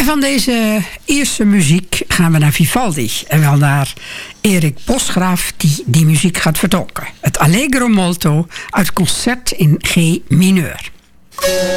En van deze eerste muziek gaan we naar Vivaldi. En wel naar Erik Bosgraaf die muziek gaat vertolken. Het Allegro molto uit concert in G mineur.